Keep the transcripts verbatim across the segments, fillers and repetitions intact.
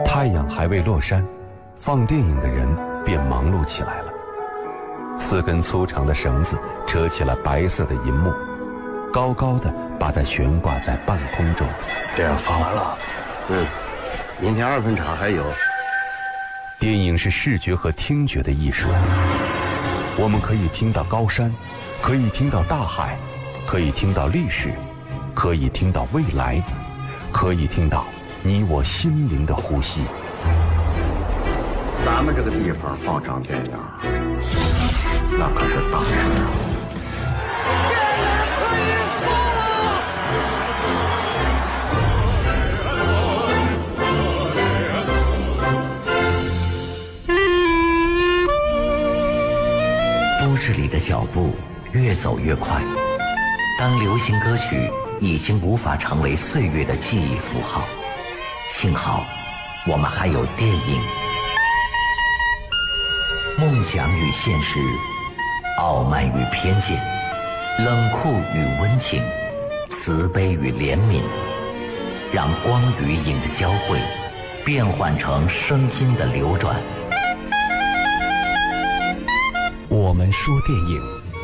太阳还未落山，放电影的人便忙碌起来了。四根粗长的绳子扯起了白色的银幕，高高的把它悬挂在半空中。 这样放完了，嗯，明天二分场还有。 电影是视觉和听觉的艺术，我们可以听到高山，可以听到大海，可以听到历史，可以听到未来，可以听到你我心灵的呼吸。 咱们这个地方放场电影，那可是大事啊！ 都市里的脚步越走越快，当流行歌曲已经无法成为岁月的记忆符号，幸好我们还有电影。梦想与现实，傲慢与偏见，冷酷与温情，慈悲与怜悯，让光与影的交汇变换成声音的流转。 我们说电影。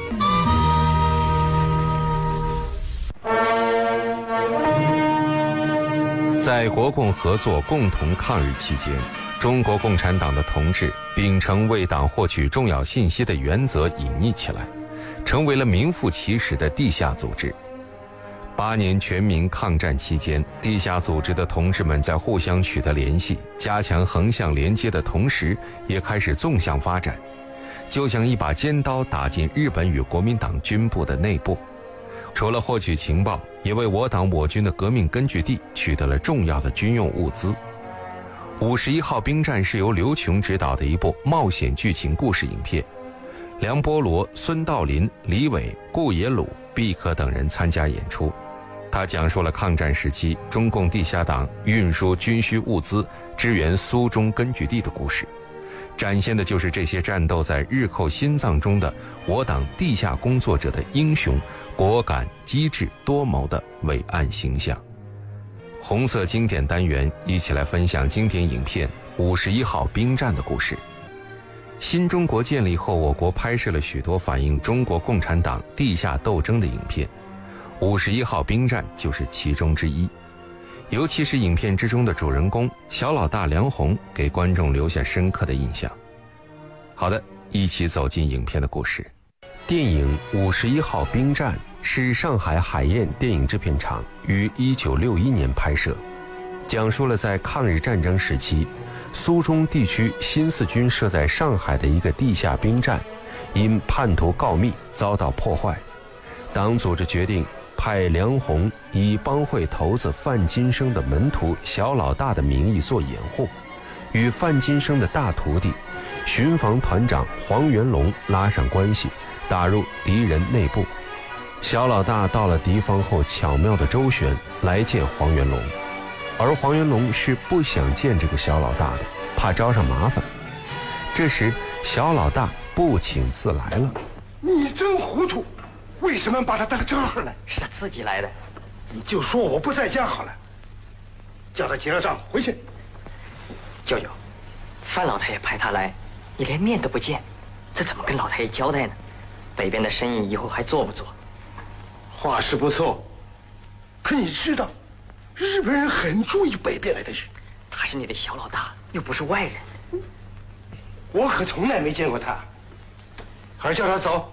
在国共合作共同抗日期间，中国共产党的同志秉承为党获取重要信息的原则隐匿起来，成为了名副其实的地下组织。八年全民抗战期间，地下组织的同志们在互相取得联系，加强横向连接的同时，也开始纵向发展，就像一把尖刀打进日本与国民党军部的内部。除了获取情报，也为我党我军的革命根据地取得了重要的军用物资。五十一号兵站是由刘琼执导的一部冒险剧情故事影片，梁波罗、孙道临、李伟、顾野鲁、毕可等人参加演出。他讲述了抗战时期中共地下党运输军需物资支援苏中根据地的故事，展现的就是这些战斗在日寇心脏中的我党地下工作者的英雄、果敢、机智、多谋的伟岸形象。红色经典单元，一起来分享经典影片《五十一号兵站》的故事。新中国建立后，我国拍摄了许多反映中国共产党地下斗争的影片，《五十一号兵站》就是其中之一。尤其是影片之中的主人公小老大梁红，给观众留下深刻的印象。好的，一起走进影片的故事。电影《五十一号兵站》是上海海燕电影制片厂于一九六一年拍摄，讲述了在抗日战争时期，苏中地区新四军设在上海的一个地下兵站，因叛徒告密遭到破坏，党组织决定派梁红以帮会头子范金生的门徒小老大的名义做掩护，与范金生的大徒弟巡防团长黄元龙拉上关系，打入敌人内部。小老大到了敌方后，巧妙的周旋来见黄元龙，而黄元龙是不想见这个小老大的，怕招上麻烦。这时小老大不请自来了。 你真糊涂，为什么把他当真儿来？ 是他自己来的。 你就说我不在家好了，叫他结了账回去。 舅舅，范老太爷派他来，你连面都不见，这怎么跟老太爷交代呢？北边的生意以后还做不做？ 话是不错，可你知道日本人很注意北边来的人。 他是你的小老大，又不是外人。 我可从来没见过他，还是叫他走。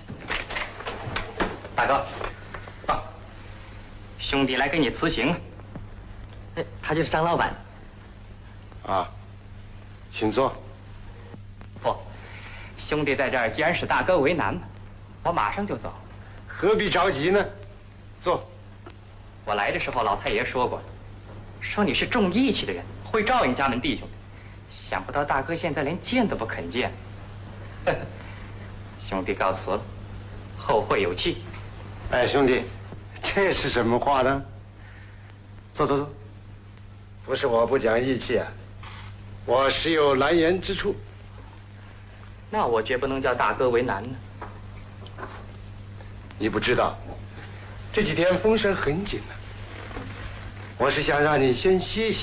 大哥，啊，兄弟来给你辞行。哎，他就是张老板。 啊，请坐。 不，兄弟在这儿，既然使大哥为难嘛，我马上就走。 何必着急呢？坐。 我来的时候，老太爷说过，说你是重义气的人，会照应家门弟兄。想不到大哥现在连见都不肯见。兄弟告辞了，后会有期。 哎，兄弟，这是什么话呢？坐坐坐。不是我不讲义气啊，我实有难言之处。 那我绝不能叫大哥为难呢。 你不知道，这几天风声很紧呢。我是想让你先歇息。